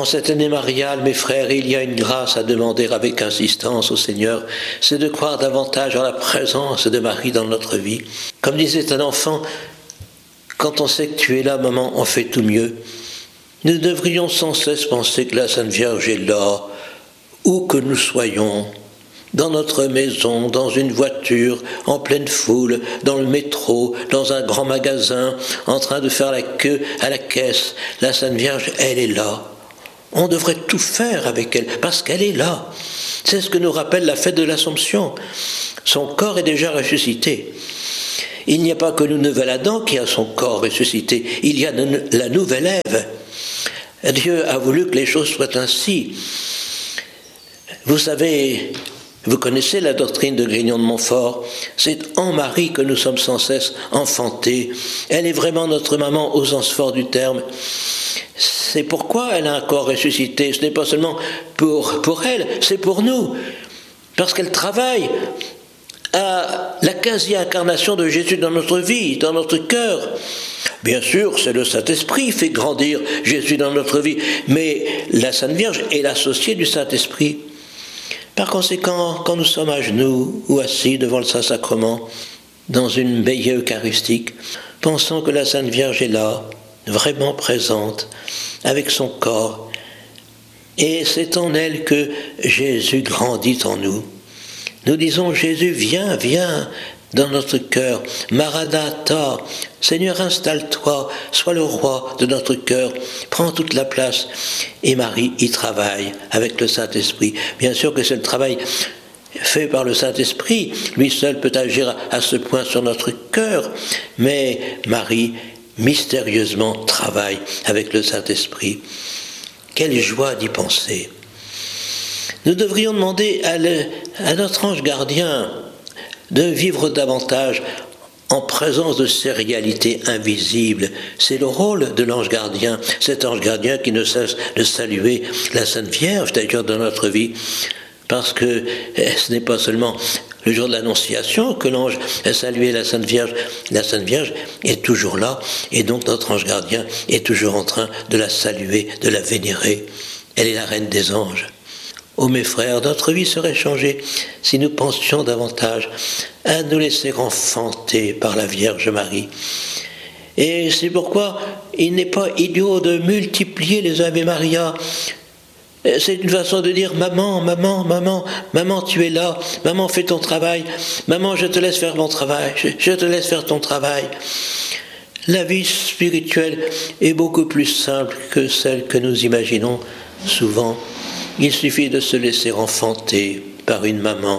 En cette année mariale, mes frères, il y a une grâce à demander avec insistance au Seigneur, c'est de croire davantage en la présence de Marie dans notre vie. Comme disait un enfant, quand on sait que tu es là, maman, on fait tout mieux. Nous devrions sans cesse penser que la Sainte Vierge est là, où que nous soyons, dans notre maison, dans une voiture, en pleine foule, dans le métro, dans un grand magasin, en train de faire la queue à la caisse. La Sainte Vierge, elle est là. On devrait tout faire avec elle, parce qu'elle est là. C'est ce que nous rappelle la fête de l'Assomption. Son corps est déjà ressuscité. Il n'y a pas que le nouvel Adam qui a son corps ressuscité, il y a la nouvelle Ève. Dieu a voulu que les choses soient ainsi. Vous savez, vous connaissez la doctrine de Grignon de Montfort. C'est en Marie que nous sommes sans cesse enfantés. Elle est vraiment notre maman au sens fort du terme. C'est pourquoi elle a un corps ressuscité. Ce n'est pas seulement pour elle, c'est pour nous. Parce qu'elle travaille à la quasi-incarnation de Jésus dans notre vie, dans notre cœur. Bien sûr, c'est le Saint-Esprit qui fait grandir Jésus dans notre vie, mais la Sainte Vierge est l'associée du Saint-Esprit. Par conséquent, quand nous sommes à genoux ou assis devant le Saint-Sacrement, dans une veillée eucharistique, pensons que la Sainte Vierge est là, vraiment présente, avec son corps, et c'est en elle que Jésus grandit en nous. Nous disons, Jésus, viens, viens dans notre cœur. Maranatha, Seigneur, installe-toi, sois le roi de notre cœur, prends toute la place. Et Marie y travaille avec le Saint-Esprit. Bien sûr que c'est le travail fait par le Saint-Esprit. Lui seul peut agir à ce point sur notre cœur. Mais Marie, mystérieusement, travaille avec le Saint-Esprit. Quelle joie d'y penser! Nous devrions demander à notre ange gardien de vivre davantage en présence de ces réalités invisibles. C'est le rôle de l'ange gardien, cet ange gardien qui ne cesse de saluer la Sainte Vierge, d'ailleurs, dans notre vie, parce que ce n'est pas seulement le jour de l'Annonciation que l'ange a salué la Sainte Vierge. La Sainte Vierge est toujours là, et donc notre ange gardien est toujours en train de la saluer, de la vénérer. Elle est la reine des anges. Oh mes frères, notre vie serait changée si nous pensions davantage à nous laisser enfanter par la Vierge Marie. Et c'est pourquoi il n'est pas idiot de multiplier les Ave Maria. C'est une façon de dire « Maman, maman, maman, maman, tu es là, maman, fais ton travail, maman, je te laisse faire mon travail, je te laisse faire ton travail. » La vie spirituelle est beaucoup plus simple que celle que nous imaginons souvent. Il suffit de se laisser enfanter par une maman.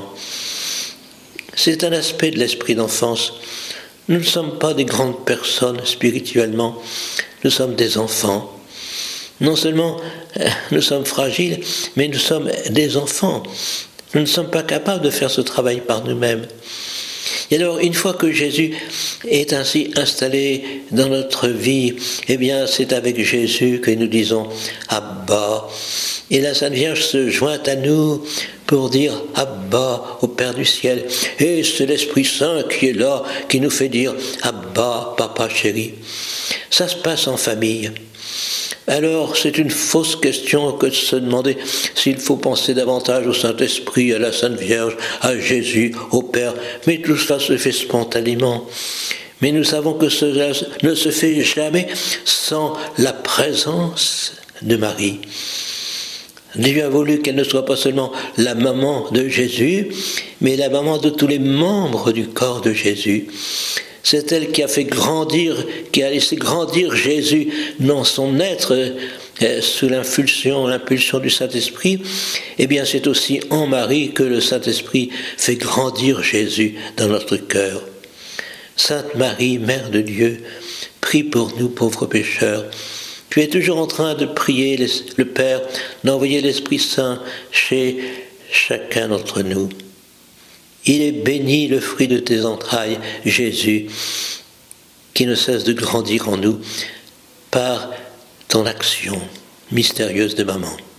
C'est un aspect de l'esprit d'enfance. Nous ne sommes pas des grandes personnes spirituellement, nous sommes des enfants. Non seulement nous sommes fragiles, mais nous sommes des enfants. Nous ne sommes pas capables de faire ce travail par nous-mêmes. Et alors, une fois que Jésus est ainsi installé dans notre vie, eh bien, c'est avec Jésus que nous disons « Abba ». Et la Sainte Vierge se joint à nous pour dire « Abba » au Père du ciel. Et c'est l'Esprit Saint qui est là, qui nous fait dire « Abba, papa chéri ». Ça se passe en famille. Alors, c'est une fausse question que de se demander s'il faut penser davantage au Saint-Esprit, à la Sainte Vierge, à Jésus, au Père. Mais tout cela se fait spontanément. Mais nous savons que cela ne se fait jamais sans la présence de Marie. Dieu a voulu qu'elle ne soit pas seulement la maman de Jésus, mais la maman de tous les membres du corps de Jésus. C'est elle qui a fait grandir, qui a laissé grandir Jésus dans son être sous l'impulsion du Saint-Esprit. Eh bien, c'est aussi en Marie que le Saint-Esprit fait grandir Jésus dans notre cœur. Sainte Marie, Mère de Dieu, prie pour nous pauvres pécheurs. Tu es toujours en train de prier le Père, d'envoyer l'Esprit Saint chez chacun d'entre nous. Il est béni le fruit de tes entrailles, Jésus, qui ne cesse de grandir en nous par ton action mystérieuse de maman.